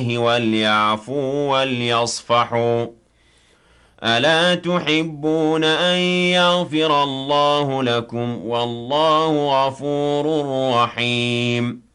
وَلْيَعْفُوا وَلْيَصْفَحُوا أَلَا تُحِبُّونَ أَن يَغْفِرَ اللَّهُ لَكُمْ ۗ وَاللَّهُ غَفُورٌ رَّحِيمٌ